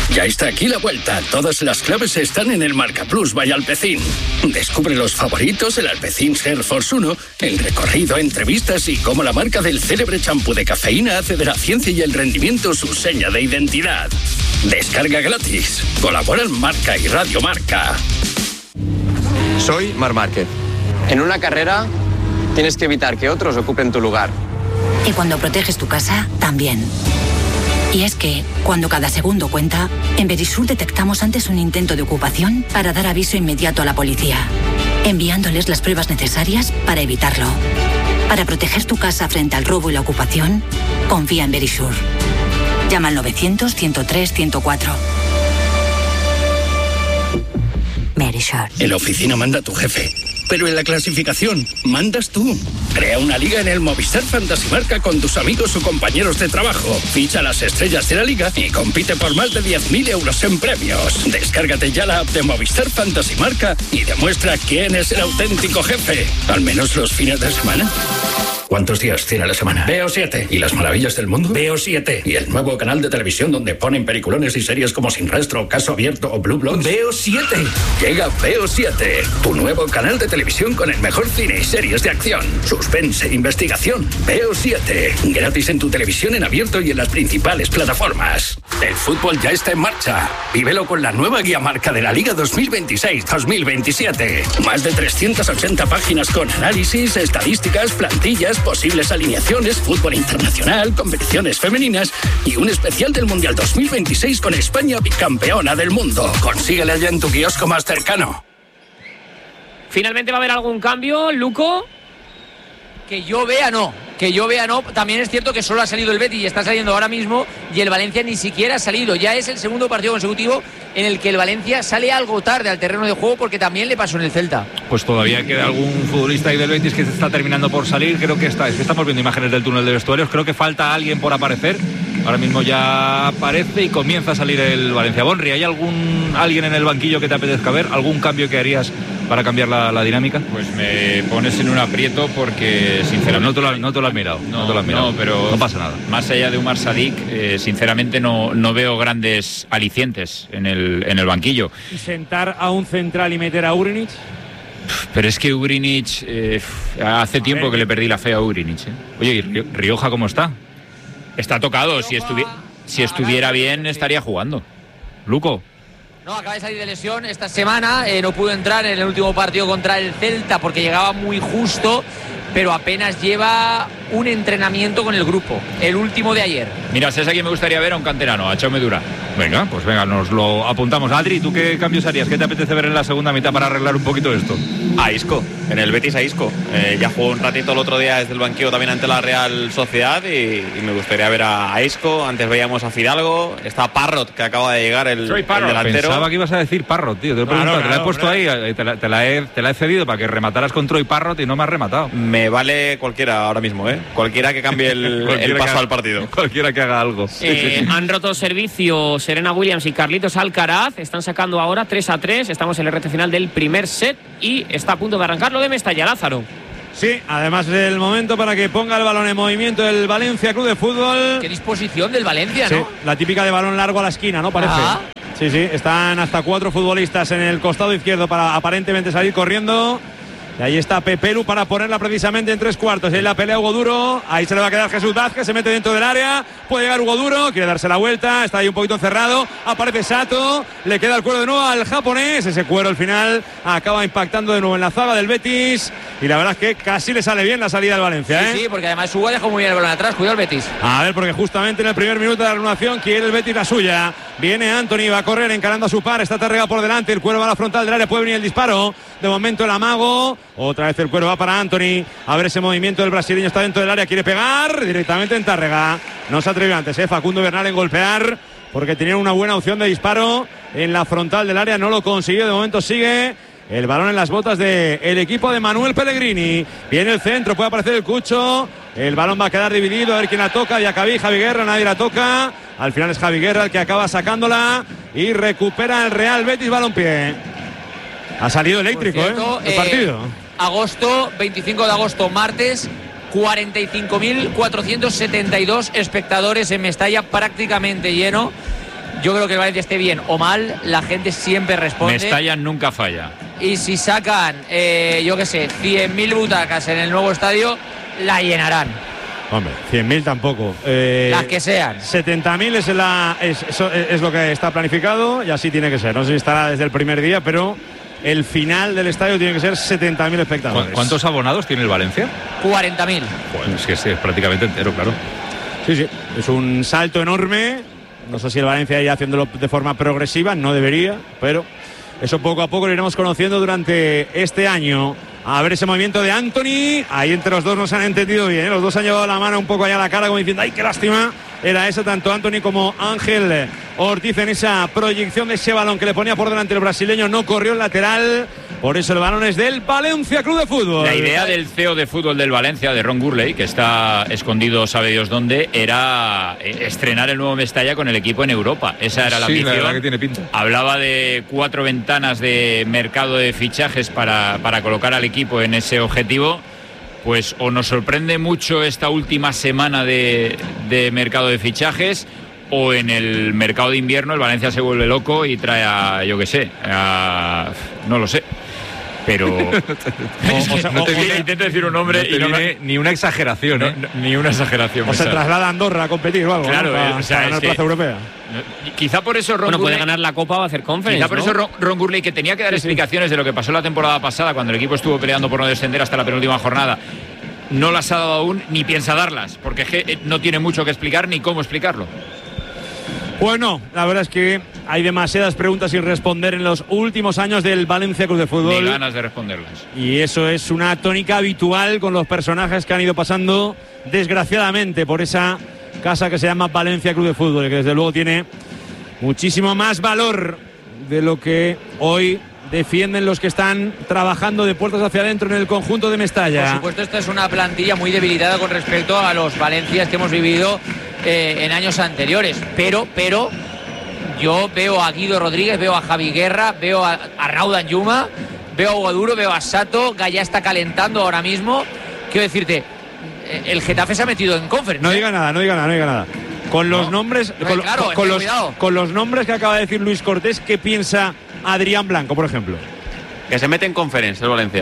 Ya está aquí la vuelta. Todas las claves están en el Marca Plus by Alpecin. Descubre los favoritos, el Alpecin Air Force 1, el recorrido, entrevistas y cómo la marca del célebre champú de cafeína hace de la ciencia y el rendimiento su seña de identidad. Descarga gratis. Colaboran Marca y Radio Marca. Soy Marc Márquez. En una carrera tienes que evitar que otros ocupen tu lugar. Y cuando proteges tu casa, también. Y es que, cuando cada segundo cuenta, en Verisur detectamos antes un intento de ocupación para dar aviso inmediato a la policía, enviándoles las pruebas necesarias para evitarlo. Para proteger tu casa frente al robo y la ocupación, confía en Verisur. Llama al 900-103-104. Verisur. En la oficina manda tu jefe, pero en la clasificación mandas tú. Crea una liga en el Movistar Fantasy Marca con tus amigos o compañeros de trabajo. Ficha las estrellas de la liga y compite por más de 10.000 euros en premios. Descárgate ya la app de Movistar Fantasy Marca y demuestra quién es el auténtico jefe. Al menos los fines de semana. ¿Cuántos días tiene la semana? Veo 7. ¿Y las maravillas del mundo? Veo 7. ¿Y el nuevo canal de televisión donde ponen peliculones y series como Sin Rastro, Caso Abierto o Blue Bloods? Veo 7. Llega Veo 7, tu nuevo canal de televisión con el mejor cine y series de acción, suspense e investigación. Veo 7. Gratis en tu televisión en abierto y en las principales plataformas. El fútbol ya está en marcha. Vívelo con la nueva guía marca de la Liga 2026-2027. Más de 380 páginas con análisis, estadísticas, plantillas, posibles alineaciones, fútbol internacional, competiciones femeninas y un especial del Mundial 2026 con España bicampeona del mundo. Consíguela ya en tu kiosco más cercano. ¿Finalmente va a haber algún cambio, Luco? Que yo vea no. También es cierto que solo ha salido el Betis y está saliendo ahora mismo, y el Valencia ni siquiera ha salido. Ya es el segundo partido consecutivo en el que el Valencia sale algo tarde al terreno de juego, porque también le pasó en el Celta. Pues todavía queda algún futbolista ahí del Betis que se está terminando por salir. Creo que estamos viendo imágenes del túnel de vestuarios. Creo que falta alguien por aparecer. Ahora mismo ya aparece y comienza a salir el Valencia. Bonri, ¿hay alguien en el banquillo que te apetezca ver? ¿Algún cambio que harías para cambiar la dinámica? Pues me pones en un aprieto porque sinceramente no te lo has mirado. No, pero no pasa nada. Más allá de Umar Sadik, sinceramente no veo grandes alicientes en el banquillo. ¿Y sentar a un central y meter a Ugrinic? Pero es que Ugrinic hace tiempo que le perdí la fe a Ugrinic. Oye, ¿y Rioja cómo está? Está tocado. Si estuviera bien estaría jugando. Luco. No, acaba de salir de lesión esta semana, no pudo entrar en el último partido contra el Celta porque llegaba muy justo, pero apenas lleva un entrenamiento con el grupo, el último de ayer. Mira, ¿sabes a quién me gustaría ver? A un canterano, a Chaume Dura. Venga, nos lo apuntamos. Adri, ¿tú qué cambios harías? ¿Qué te apetece ver en la segunda mitad para arreglar un poquito esto? A Isco, en el Betis a Isco. Ya jugó un ratito el otro día desde el banquillo también ante la Real Sociedad y me gustaría ver a Isco. Antes veíamos a Fidalgo, está Parrot, que acaba de llegar el delantero. Pensaba que ibas a decir Parrot, tío. Te la he puesto ahí, te la he cedido para que remataras con Troy Parrot y no me has rematado. Me vale cualquiera ahora mismo, ¿eh? Cualquiera que cambie el paso al partido. Cualquiera que haga algo. Han roto servicio Serena Williams y Carlitos Alcaraz. Están sacando ahora 3-3. Estamos en el reto final del primer set y está a punto de arrancar lo de Mestalla, Lázaro. Sí, además es el momento para que ponga el balón en movimiento el Valencia Club de Fútbol. Qué disposición del Valencia, ¿no? Sí, la típica de balón largo a la esquina, ¿no? Parece. Sí, están hasta 4 futbolistas en el costado izquierdo para aparentemente salir corriendo. Y ahí está Pepelu para ponerla precisamente en 3/4. Ahí la pelea Hugo Duro. Ahí se le va a quedar Jesús Vázquez. Se mete dentro del área. Puede llegar Hugo Duro. Quiere darse la vuelta. Está ahí un poquito encerrado. Aparece Sato. Le queda el cuero de nuevo al japonés. Ese cuero al final acaba impactando de nuevo en la zaga del Betis. Y la verdad es que casi le sale bien la salida del Valencia. Sí, porque además Hugo dejó muy bien el balón atrás. Cuidado el Betis. A ver, porque justamente en el primer minuto de la renovación quiere el Betis la suya. Viene Anthony. Va a correr encarando a su par. Está Tárrega por delante. El cuero va a la frontal del área. Puede venir el disparo. De momento el amago. Otra vez el cuero va para Anthony. A ver ese movimiento del brasileño. Está dentro del área. Quiere pegar directamente en Tárrega. No se atrevió antes, Facundo Bernal en golpear porque tenía una buena opción de disparo en la frontal del área. No lo consiguió. De momento sigue el balón en las botas del equipo de Manuel Pellegrini. Viene el centro. Puede aparecer el Cucho. El balón va a quedar dividido. A ver quién la toca. Diacabí, Javi Guerra. Nadie la toca. Al final es Javi Guerra el que acaba sacándola. Y recupera el Real Betis Balompié. Ha salido eléctrico, cierto, el partido. Agosto, 25 de agosto, martes, 45.472 espectadores en Mestalla, prácticamente lleno. yo creo que el Valencia esté bien o mal, la gente siempre responde. Mestalla nunca falla. Y si sacan, yo qué sé, 100.000 butacas en el nuevo estadio, la llenarán. Hombre, 100.000 tampoco. Las que sean. 70.000 es lo que está planificado y así tiene que ser. No sé si estará desde el primer día, pero el final del estadio tiene que ser 70.000 espectadores. ¿Cuántos abonados tiene el Valencia? 40.000. Bueno, es que es prácticamente entero, claro. Sí, es un salto enorme. No sé si el Valencia ya haciéndolo de forma progresiva, no debería, pero eso poco a poco lo iremos conociendo durante este año. A ver ese movimiento de Anthony. Ahí entre los dos no se han entendido bien, ¿eh? Los dos han llevado la mano un poco allá a la cara como diciendo, ¡ay, qué lástima! Era esa, tanto Anthony como Ángel Ortiz, en esa proyección de ese balón que le ponía por delante el brasileño. No corrió el lateral. Por eso el balón es del Valencia Club de Fútbol. La idea del CEO de fútbol del Valencia, de Ron Gurley, que está escondido sabe Dios dónde, era estrenar el nuevo Mestalla con el equipo en Europa. Esa era la ambición. La verdad que tiene pinta. Hablaba de 4 ventanas de mercado de fichajes para colocar al equipo en ese objetivo. Pues o nos sorprende mucho esta última semana de mercado de fichajes, o en el mercado de invierno el Valencia se vuelve loco y trae a, yo qué sé, no lo sé. Pero intento decir un nombre y no ni una exageración, ¿eh? Ni una exageración. O se traslada a Andorra a competir o algo. Claro, ¿no? Para ganar plaza europea. Quizá por eso Ron Gurley puede ganar la Copa o hacer conference. Quizá por eso Ron Gurley, que tenía que dar explicaciones de lo que pasó la temporada pasada, cuando el equipo estuvo peleando por no descender hasta la penúltima jornada, no las ha dado aún ni piensa darlas, porque no tiene mucho que explicar ni cómo explicarlo. Pues no, la verdad es que hay demasiadas preguntas sin responder en los últimos años del Valencia Club de Fútbol. Ni ganas de responderlas. Y eso es una tónica habitual con los personajes que han ido pasando, desgraciadamente, por esa casa que se llama Valencia Club de Fútbol, y que desde luego tiene muchísimo más valor de lo que hoy defienden los que están trabajando de puertas hacia adentro en el conjunto de Mestalla. Por supuesto, esta es una plantilla muy debilitada con respecto a los Valencias que hemos vivido en años anteriores, pero yo veo a Guido Rodríguez, veo a Javi Guerra, veo a Raudan Yuma, veo a Guaduro, veo a Sato. Gaya está calentando ahora mismo. Quiero decirte, el Getafe se ha metido en conference. No diga nada. Con los nombres, con los nombres que acaba de decir Luis Cortés, ¿qué piensa Adrián Blanco, por ejemplo? Que se mete en conference el Valencia.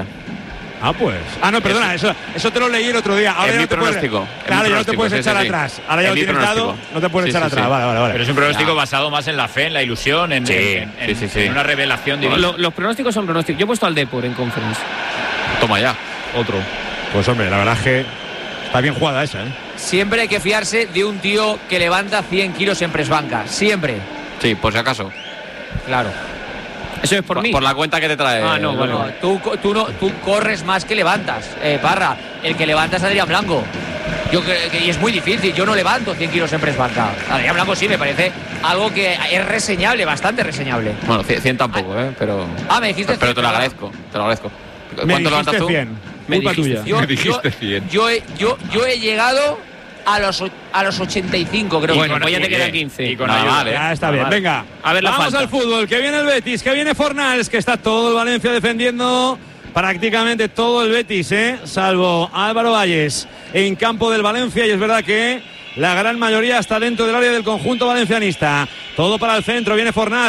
No, perdona, eso te lo leí el otro día. Ahora ya no te puedes, claro, ya no te puedes echar atrás. Ahora ya lo tienes dado, no te puedes echar atrás. Vale. Pero es un pronóstico basado más en la fe, en la ilusión, en una revelación divina. Los pronósticos son pronósticos. Yo he puesto al Depor en conference. Toma ya, otro. Pues hombre, la verdad es que está bien jugada esa, ¿eh? Siempre hay que fiarse de un tío que levanta 100 kilos en pressbanca. Siempre. Sí, por si acaso. Claro. Eso es por mí. Por la cuenta que te trae. Bueno. Tú corres más que levantas, Parra. El que levanta es Adrián Blanco. Y es muy difícil. Yo no levanto 100 kilos en pressbanca. Adrián Blanco sí, me parece algo que es reseñable, bastante reseñable. Bueno, 100 tampoco, pero. Me dijiste. Pero te lo agradezco. ¿Cuánto levantas tú? 100. Culpa tuya. Me dijiste 100. Yo he llegado a los 85, creo. Bueno, pues ya te quedan 15. Y con ayuda, vale. Ya está bien, venga. A ver, vamos al fútbol, que viene el Betis, que viene Fornals, que está todo el Valencia defendiendo, prácticamente todo el Betis, salvo Álvaro Valles en campo del Valencia, y es verdad que la gran mayoría está dentro del área del conjunto valencianista. Todo para el centro, viene Fornals.